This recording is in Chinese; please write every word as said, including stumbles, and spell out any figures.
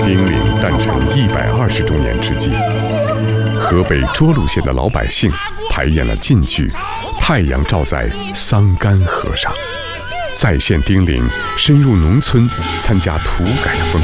丁岭诞辰一百二十周年之际，河北涿鹿县的老百姓排演了晋剧《太阳照在桑干河上》，再现丁岭深入农村参加土改的风